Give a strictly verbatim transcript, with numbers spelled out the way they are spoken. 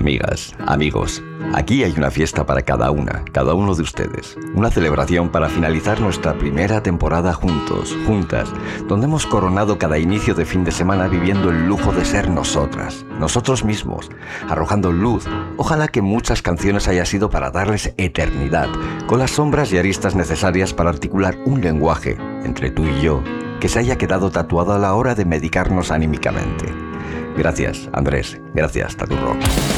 Amigas, amigos, aquí hay una fiesta para cada una, cada uno de ustedes. Una celebración para finalizar nuestra primera temporada juntos, juntas, donde hemos coronado cada inicio de fin de semana viviendo el lujo de ser nosotras, nosotros mismos, arrojando luz. Ojalá que muchas canciones haya sido para darles eternidad, con las sombras y aristas necesarias para articular un lenguaje, entre tú y yo, que se haya quedado tatuado a la hora de medicarnos anímicamente. Gracias, Andrés. Gracias, Tattoo Rock.